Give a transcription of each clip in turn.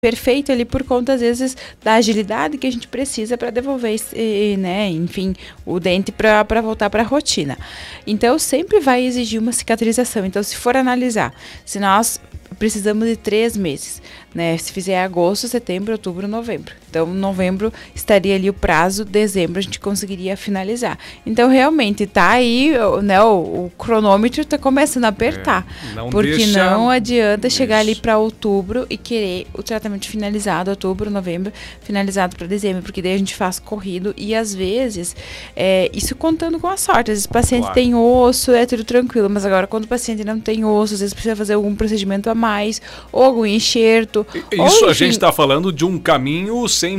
perfeito ali por conta, às vezes, da agilidade que a gente precisa para devolver, né, enfim, o dente para voltar para a rotina. Então, sempre vai exigir uma cicatrização. Então, se for analisar, se nós precisamos de 3 meses, né? Se fizer agosto, setembro, outubro, novembro. Então, novembro estaria ali o prazo, dezembro a gente conseguiria finalizar. Então, realmente, tá aí, né, o cronômetro tá começando a apertar. Porque não adianta chegar ali para outubro e querer o tratamento finalizado, outubro, novembro, finalizado para dezembro, porque daí a gente faz corrido e, às vezes, isso contando com a sorte. Às vezes o paciente tem osso, é tudo tranquilo, mas agora quando o paciente não tem osso, às vezes precisa fazer algum procedimento a mais, ou algum enxerto. Isso, a gente está falando de um caminho sem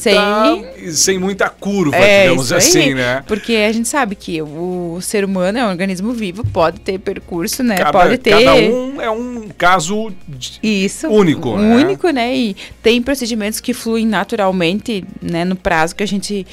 muita curva, digamos assim, né? Porque a gente sabe que o ser humano é um organismo vivo, pode ter percurso, né? Cada um é um caso único, né? Único, né? E tem procedimentos que fluem naturalmente, né? No prazo que a gente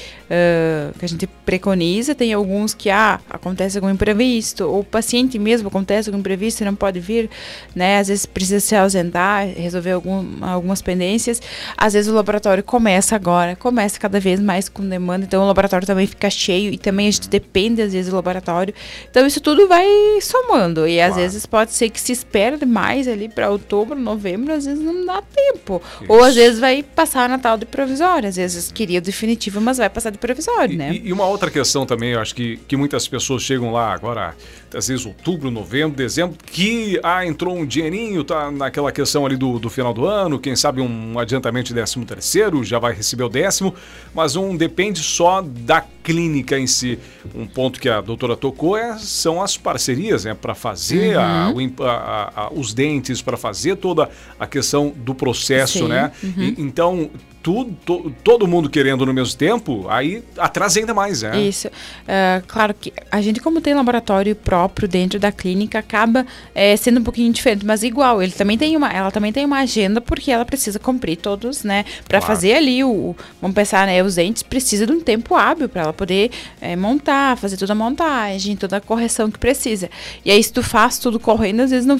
preconiza. Tem alguns que acontece algum imprevisto, ou o paciente mesmo acontece algum imprevisto e não pode vir, né? Às vezes precisa se ausentar, resolver algumas pendências. Às vezes o laboratório começa cada vez mais com demanda, então o laboratório também fica cheio e também a gente depende às vezes do laboratório. Então isso tudo vai somando e às vezes pode ser que se espere mais ali para outubro, novembro, às vezes não dá tempo. Ou às vezes vai passar o Natal de provisório, às vezes queria o definitivo, mas vai passar de provisório, né? E uma outra questão também, eu acho que muitas pessoas chegam lá agora, às vezes outubro, novembro, dezembro, que entrou um dinheirinho, tá naquela questão ali do final do ano, quem sabe um adiantamento de 13º, já vai receber o 10º, mas não depende só da clínica em si. Um ponto que a doutora tocou são as parcerias, né, para fazer os dentes, para fazer toda a questão do processo, né? Então, todo mundo querendo no mesmo tempo, aí atrasa ainda mais, né? Isso. Claro que a gente, como tem laboratório próprio dentro da clínica, acaba sendo um pouquinho diferente, mas igual, ela também tem uma agenda, porque ela precisa cumprir todos, né? Para fazer ali vamos pensar, né? Os dentes precisa de um tempo hábil para ela poder montar, fazer toda a montagem, toda a correção que precisa. E aí, se tu faz tudo correndo, às vezes não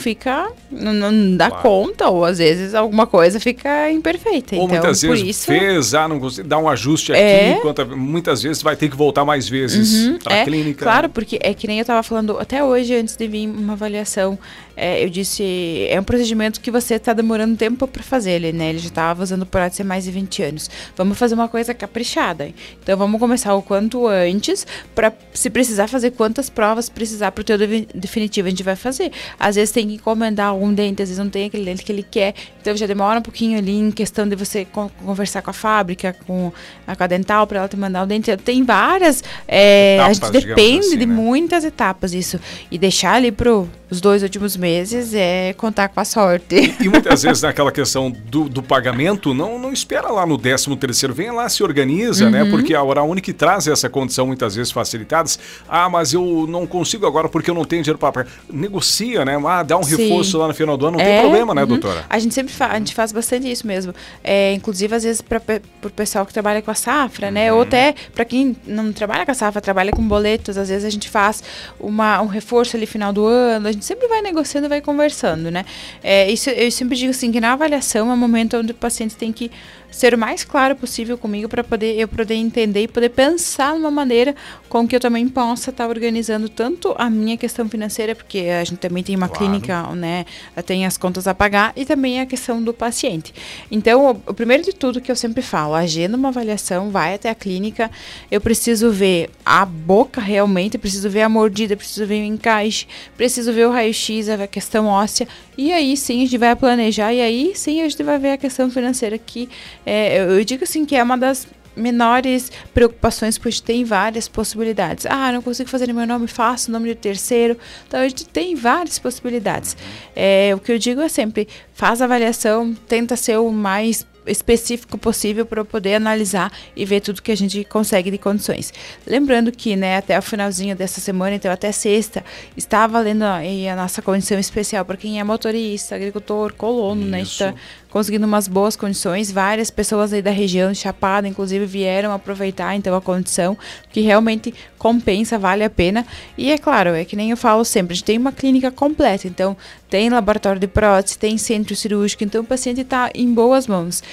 não dá conta, ou às vezes alguma coisa fica imperfeita. Ou então, muitas vezes não consigo dar um ajuste aqui, muitas vezes vai ter que voltar mais vezes para a clínica. Claro, porque é que nem eu estava falando até hoje, antes de vir uma avaliação, eu disse, é um procedimento que você está demorando tempo para fazer ele, né? Ele já estava usando prótese há mais de 20 anos. Vamos fazer uma coisa caprichada. Então, vamos começar o quanto antes, para se precisar fazer quantas provas precisar para o teu definitivo, a gente vai fazer. Às vezes tem que encomendar algum dente, às vezes não tem aquele dente que ele quer, então já demora um pouquinho ali em questão de você conversar com a fábrica, com a dental, para ela te mandar o dente. Tem várias, a gente depende assim, de muitas etapas isso, e deixar ali os 2 últimos meses contar com a sorte. E muitas vezes naquela questão do pagamento, não espera lá no 13º, vem lá, se organiza, né? Porque a Oral Unique traz essa condição muitas vezes facilitadas. Mas eu não consigo agora porque eu não tenho dinheiro para pagar. Negocia, né? Dá um reforço lá no final do ano, não tem problema, né, doutora? A gente sempre a gente faz bastante isso mesmo. Inclusive, às vezes, para o pessoal que trabalha com a safra, né? Ou até para quem não trabalha com a safra, trabalha com boletos, às vezes a gente faz um reforço ali final do ano, a gente sempre vai negociando, vai conversando, né? Isso eu sempre digo assim, que na avaliação é o momento onde o paciente tem que ser o mais claro possível comigo para eu poder entender e poder pensar numa maneira com que eu também possa estar organizando tanto a minha questão financeira, porque a gente também tem uma clínica, né, tem as contas a pagar, e também a questão do paciente. Então, o primeiro de tudo que eu sempre falo, agenda uma avaliação, vai até a clínica, eu preciso ver a boca realmente, preciso ver a mordida, preciso ver o encaixe, preciso ver o raio-x, a questão óssea, e aí sim a gente vai planejar, e aí sim a gente vai ver a questão financeira que eu digo assim que é uma das menores preocupações, pois tem várias possibilidades. Não consigo fazer no meu nome, faço o nome de terceiro. Então, a gente tem várias possibilidades. O que eu digo é sempre, faz a avaliação, tenta ser o mais específico possível para eu poder analisar e ver tudo que a gente consegue de condições. Lembrando que, né, até o finalzinho dessa semana, então até sexta, está valendo a nossa condição especial para quem é motorista, agricultor, colono, né, está conseguindo umas boas condições. Várias pessoas aí da região de Chapada, inclusive, vieram aproveitar então a condição, que realmente compensa, vale a pena. E é claro, é que nem eu falo sempre, a gente tem uma clínica completa, então tem laboratório de prótese, tem centro cirúrgico, então o paciente está em boas mãos.